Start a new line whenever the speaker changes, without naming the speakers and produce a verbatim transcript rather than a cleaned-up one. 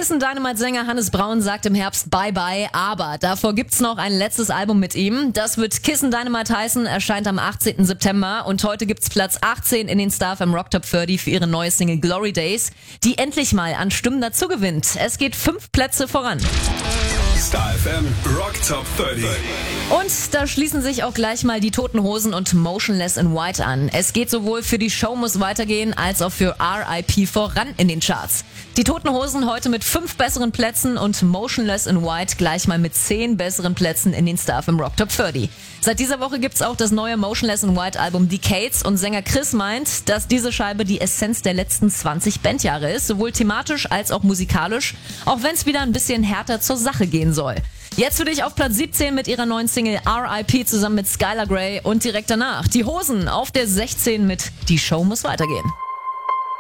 Kissen Dynamite-Sänger Hannes Braun sagt im Herbst Bye-Bye, aber davor gibt's noch ein letztes Album mit ihm. Das wird Kissen Dynamite heißen, erscheint am achtzehnten September und heute gibt's Platz achtzehn in den Star F M Rock Top dreißig für ihre neue Single Glory Days, die endlich mal an Stimmen dazu gewinnt. Es geht fünf Plätze voran.
Star F M Rock Top dreißig.
Und da schließen sich auch gleich mal die Toten Hosen und Motionless in White an. Es geht sowohl für Die Show muss weitergehen als auch für R I P voran in den Charts. Die Toten Hosen heute mit fünf besseren Plätzen und Motionless in White gleich mal mit zehn besseren Plätzen in den Star F M Rock Top dreißig. Seit dieser Woche gibt's auch das neue Motionless in White Album Decades und Sänger Chris meint, dass diese Scheibe die Essenz der letzten zwanzig Bandjahre ist, sowohl thematisch als auch musikalisch, auch wenn es wieder ein bisschen härter zur Sache gehen soll. Jetzt für dich auf Platz siebzehn mit ihrer neuen Single R I P zusammen mit Skylar Grey und direkt danach die Hosen auf der sechzehn mit Die Show muss weitergehen.